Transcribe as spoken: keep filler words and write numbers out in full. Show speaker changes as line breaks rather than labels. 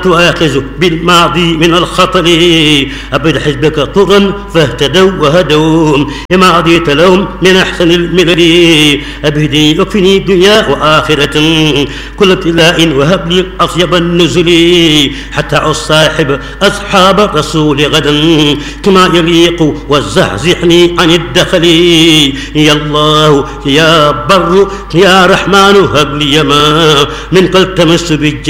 تؤاخذ بالماضي من الخطر أبد حزبك طرا فاهتدوا وهدوا لما عضيت لهم من أحسن الملل أبدي يكفني دنيا وآخرة كل ابتلاء وهب لي أطيب النزل حتى الصاحب أصحاب الرسول غدا كما يليق وزحزحني عن الدخل يا الله يا بر يا رحمن هب لي ما من قد تمس بالجنة